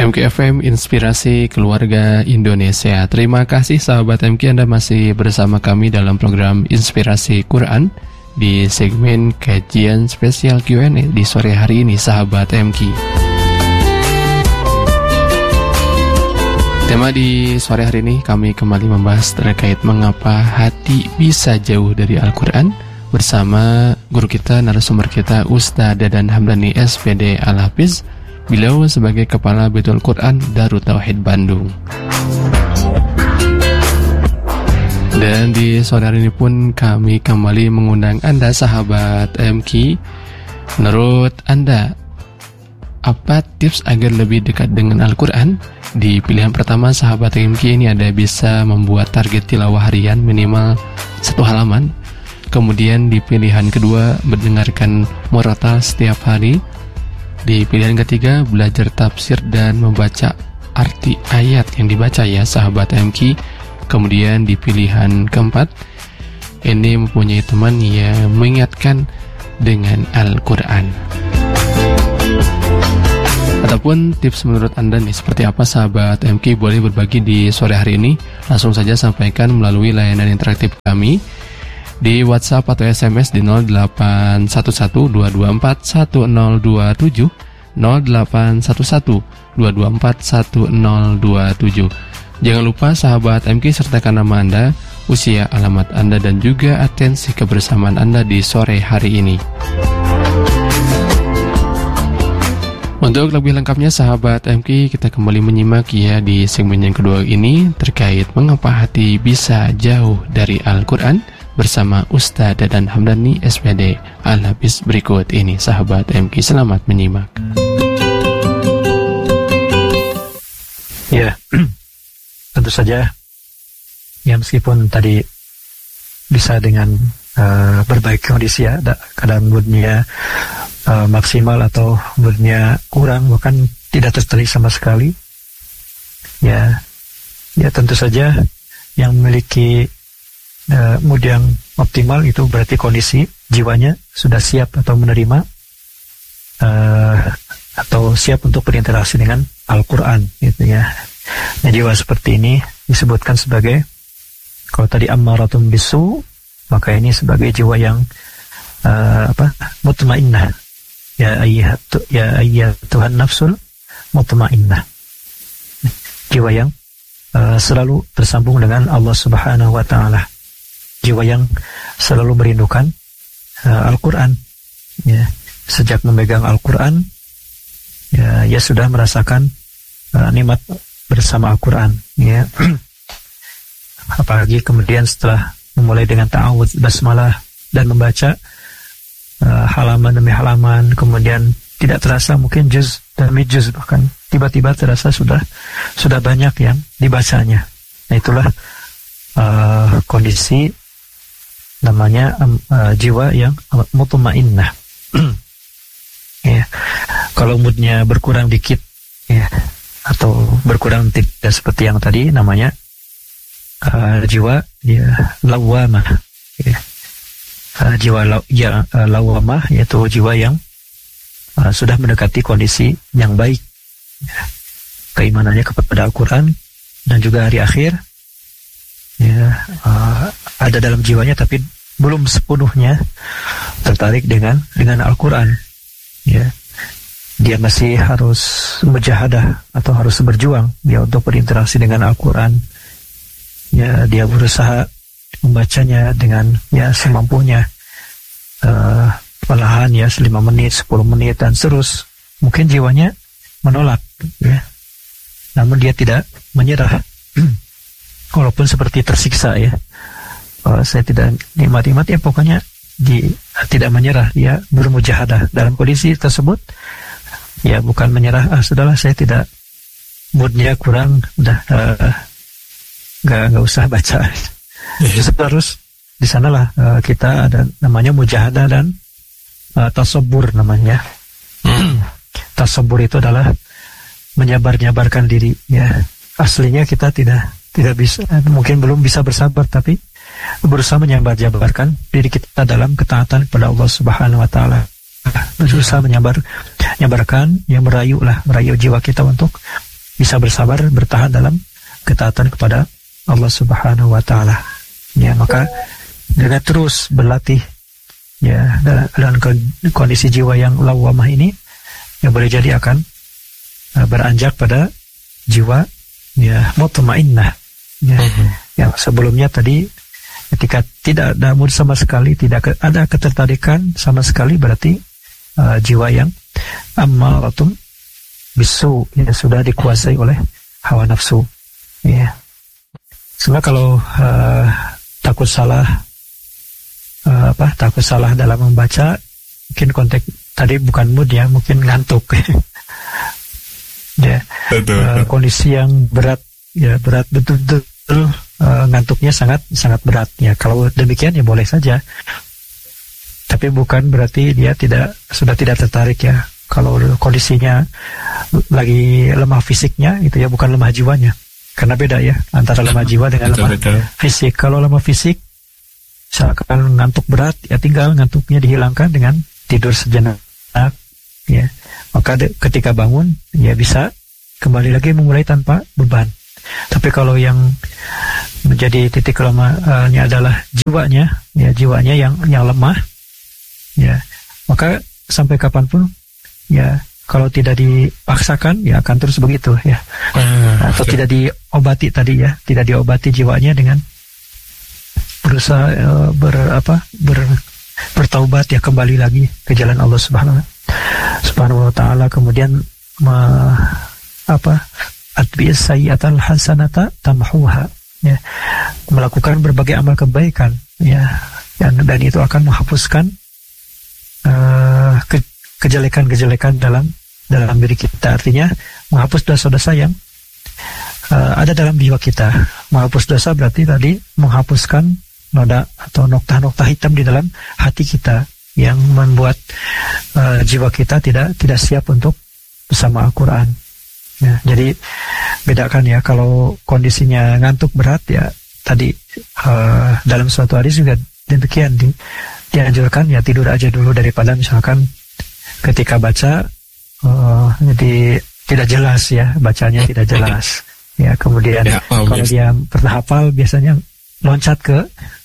MK FM Inspirasi Keluarga Indonesia. Terima kasih sahabat MK, Anda masih bersama kami dalam program Inspirasi Quran di segmen kajian spesial Q&A di sore hari ini sahabat MK. Tema di sore hari ini kami kembali membahas terkait mengapa hati bisa jauh dari Al-Quran bersama guru kita, narasumber kita, Ustaz Dadan Hamdani SPD Al-Hafiz. Beliau sebagai Kepala Baitul Quran Darut Tauhid Bandung. Dan di sore hari ini pun kami kembali mengundang Anda sahabat MK. Menurut Anda, apa tips agar lebih dekat dengan Al-Quran? Di pilihan pertama sahabat MK ini ada bisa membuat target tilawah harian minimal 1 halaman. Kemudian di pilihan kedua mendengarkan murotal setiap hari. Di pilihan ketiga, belajar tafsir dan membaca arti ayat yang dibaca ya sahabat MK. Kemudian di pilihan keempat, ini mempunyai teman yang mengingatkan dengan Al-Quran. Ataupun tips menurut Anda nih seperti apa sahabat MK, boleh berbagi di sore hari ini. Langsung saja sampaikan melalui layanan interaktif kami di WhatsApp atau SMS di 0811-224-1027 0811-224-1027. Jangan lupa sahabat MK sertakan nama Anda, usia, alamat Anda, dan juga atensi kebersamaan Anda di sore hari ini. Untuk lebih lengkapnya sahabat MK, kita kembali menyimak ya di segmen yang kedua ini terkait mengapa hati bisa jauh dari Al-Quran bersama Ustaz Dadan Hamdani SPD Al-Hafiz berikut ini sahabat MK. Selamat menyimak. Ya, tentu saja ya meskipun tadi bisa dengan berbagai kondisi ya, kadang moodnya maksimal atau moodnya kurang, bahkan tidak tertarik sama sekali. Ya tentu saja yang memiliki mood yang optimal itu berarti kondisi jiwanya sudah siap atau menerima atau siap untuk berinteraksi dengan Al-Quran gitu ya. Nah, jiwa seperti ini disebutkan sebagai, kalau tadi ammaratun bisu, maka ini sebagai jiwa yang mutmainnah. Ya ayyatuhan nafsul mutmainnah. Jiwa yang selalu tersambung dengan Allah Subhanahu wa taala. Jiwa yang selalu merindukan Al-Quran ya. Sejak memegang Al-Quran ya sudah merasakan nikmat bersama Al-Quran ya. Apalagi kemudian setelah memulai dengan ta'awudz, basmalah, dan membaca halaman demi halaman, kemudian tidak terasa mungkin juz demi juz, bahkan tiba-tiba terasa sudah banyak yang dibacanya. Nah, itulah kondisi namanya jiwa yang mutmainnah. Ya. Kalau moodnya berkurang dikit ya, atau berkurang tidak seperti yang tadi, namanya jiwa ya lawamah ya. Jiwa lawamah yaitu jiwa yang sudah mendekati kondisi yang baik ya. Keimanannya kepada Al-Quran dan juga hari akhir ya, ada dalam jiwanya, tapi belum sepenuhnya tertarik dengan Al-Quran ya. Dia masih harus mujahadah atau harus berjuang dia untuk berinteraksi dengan Al-Quran ya. Dia berusaha membacanya dengan ya semampunya, perlahan ya, 5 menit, 10 menit dan terus. Mungkin jiwanya menolak ya, namun dia tidak menyerah. Walaupun seperti tersiksa ya, saya tidak nikmat ya, pokoknya tidak menyerah, dia bermujahadah dalam kondisi tersebut ya, bukan menyerah, sudahlah saya tidak, moodnya kurang, udah nggak usah baca. Justru harus di sanalah kita ada namanya mujahadah dan tasabbur namanya. Tasabbur itu adalah menyabar-nyabarkan diri ya. Aslinya kita tidak bisa, mungkin belum bisa bersabar, tapi berusaha menyabar-nyabarkan diri kita dalam ketaatan kepada Allah Subhanahu wa taala. Berusaha menyabarkan, yang merayu jiwa kita untuk bisa bersabar, bertahan dalam ketaatan kepada Allah Subhanahu wa taala. Ya, maka dengan terus berlatih ya dalam kondisi jiwa yang lawamah ini, yang boleh jadi akan beranjak pada jiwa ya mutmainnah. Ya, yang sebelumnya tadi ketika tidak ada mood sama sekali, tidak ada ketertarikan sama sekali, berarti jiwa yang ammaratun bisu ya sudah dikuasai oleh hawa nafsu. Ya. Sebenarnya kalau takut salah dalam membaca, mungkin konteks tadi bukan mood ya, mungkin ngantuk. Ya, kondisi yang berat ya, berat betul-betul, ngantuknya sangat berat ya. Kalau demikian ya boleh saja, tapi bukan berarti dia sudah tidak tertarik ya. Kalau kondisinya lagi lemah fisiknya itu ya, bukan lemah jiwanya, karena beda ya antara lemah jiwa dengan lemah fisik. Kalau lemah fisik misalkan ngantuk berat ya, tinggal ngantuknya dihilangkan dengan tidur sejenak ya, maka ketika bangun ya bisa kembali lagi memulai tanpa beban. Tapi kalau yang menjadi titik lemahnya adalah jiwanya ya, jiwanya yang lemah ya, maka sampai kapanpun ya, kalau tidak dipaksakan ya akan terus begitu ya. Atau tidak diobati tadi ya, tidak diobati jiwanya dengan berusaha bertaubat ya, kembali lagi ke jalan Allah Subhanahu wa taala, kemudian atbi'is sayyi'atal hasanata tamhuha ya, melakukan berbagai amal kebaikan ya, dan itu akan menghapuskan kejelekan-kejelekan dalam diri kita. Artinya menghapus dosa-dosa yang ada dalam jiwa kita. Menghapus dosa berarti tadi menghapuskan noda atau nokta-nokta hitam di dalam hati kita yang membuat jiwa kita tidak siap untuk bersama Al-Quran ya. Jadi bedakan ya, kalau kondisinya ngantuk berat ya, tadi dalam suatu hadis juga demikian, dianjurkan ya tidur aja dulu daripada misalkan ketika baca jadi tidak jelas ya, bacanya tidak jelas ya, kemudian kalau dia pernah hafal biasanya loncat ke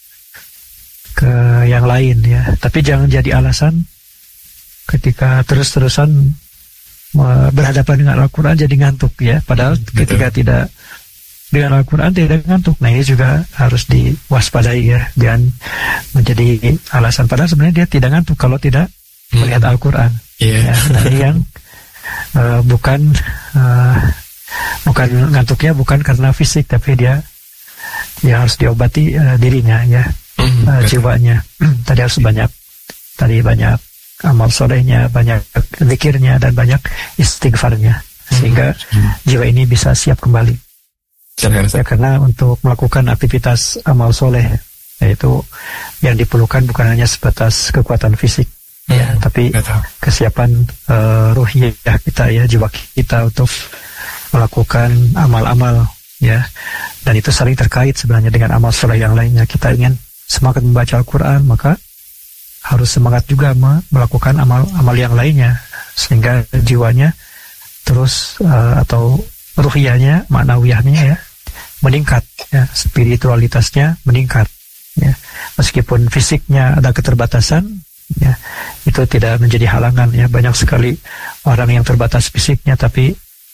yang lain ya. Tapi jangan jadi alasan ketika terus-terusan berhadapan dengan Al-Quran jadi ngantuk ya, padahal ketika tidak dengan Al-Quran tidak ngantuk. Nah, ini juga harus diwaspadai ya, jangan menjadi alasan, padahal sebenarnya dia tidak ngantuk kalau tidak melihat Al-Quran ya. Nah, ini yang bukan ngantuknya bukan karena fisik, tapi dia harus diobati dirinya ya, jiwanya. Tadi harus banyak amal solehnya, banyak zikirnya, dan banyak istighfarnya, sehingga jiwa ini bisa siap kembali ya. Karena untuk melakukan aktivitas amal soleh, yaitu yang diperlukan bukan hanya sebatas kekuatan fisik ya, tapi kesiapan ruhiyah kita ya, jiwa kita untuk melakukan amal-amal ya. Dan itu saling terkait sebenarnya dengan amal soleh yang lainnya. Kita ingin semangat membaca Al-Quran, maka harus semangat juga melakukan amal yang lainnya, sehingga jiwanya terus atau ruhiyahnya, maknawiyahnya ya meningkat ya, spiritualitasnya meningkat ya. Meskipun fisiknya ada keterbatasan ya, itu tidak menjadi halangan ya. Banyak sekali orang yang terbatas fisiknya, tapi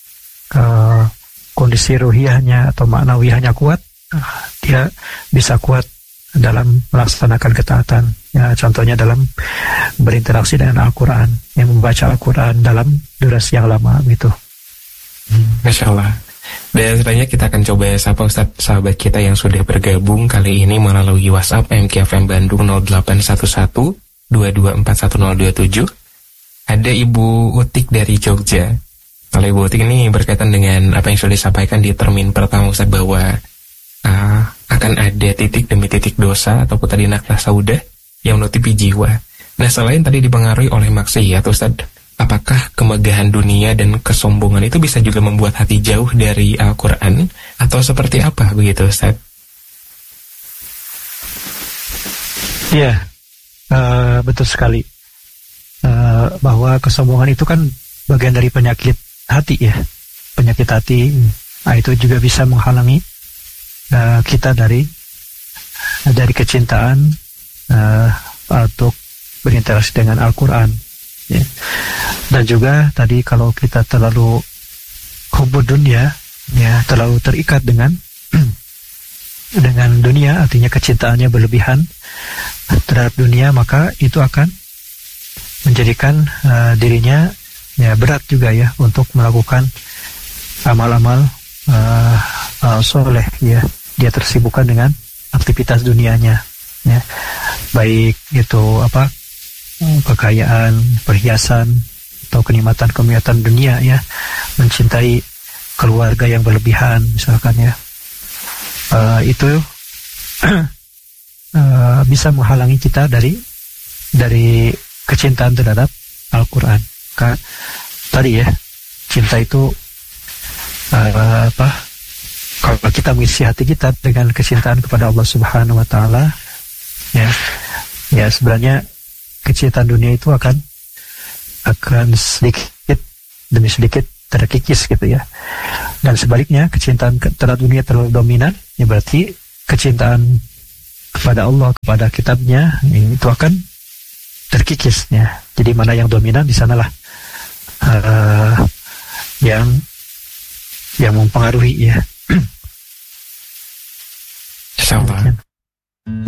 kondisi ruhiyahnya atau maknawiyahnya kuat, dia bisa kuat dalam melaksanakan ketaatan ya. Contohnya dalam berinteraksi dengan Al-Quran, yang membaca Al-Quran dalam durasi yang lama gitu. Masya Allah. Dan selanjutnya kita akan coba sapa Ustadz sahabat kita yang sudah bergabung kali ini melalui WhatsApp MKFM Bandung 0811 22411027. Ada Ibu Utik dari Jogja. Kalau Ibu Utik ini berkaitan dengan apa yang sudah disampaikan di termin pertama Ustadz, bahwa akan ada titik demi titik dosa ataupun tadi naklah saudah yang menutupi jiwa. Nah, selain tadi dipengaruhi oleh maksiat Ustadz, apakah kemegahan dunia dan kesombongan itu bisa juga membuat hati jauh dari Al-Quran, atau seperti apa begitu Ustadz? Iya, betul sekali, bahwa kesombongan itu kan bagian dari penyakit hati ya. penyakit hati. Nah, itu juga bisa menghalangi kita dari kecintaan untuk berinteraksi dengan Al-Quran. Ya. Dan juga tadi kalau kita terlalu hubud dunia, ya, terlalu terikat dengan dengan dunia, artinya kecintaannya berlebihan terhadap dunia, maka itu akan menjadikan dirinya ya berat juga ya untuk melakukan amal-amal soleh, ya. Dia tersibukkan dengan aktivitas dunianya, ya, baik itu kekayaan, perhiasan, atau kenikmatan dunia, ya, mencintai keluarga yang berlebihan misalkan, ya, itu bisa menghalangi kita dari kecintaan terhadap Al-Quran. Tadi ya, cinta itu kalau kita mengisi hati kita dengan kecintaan kepada Allah Subhanahu wa Ta'ala, ya sebenarnya kecintaan dunia itu akan sedikit demi sedikit terkikis gitu ya. Dan sebaliknya, kecintaan terhadap dunia terlalu dominan, ya berarti kecintaan kepada Allah, kepada kitabnya, itu akan terkikis, ya. Jadi mana yang dominan, di sanalah yang mempengaruhi, ya. Insyaallah.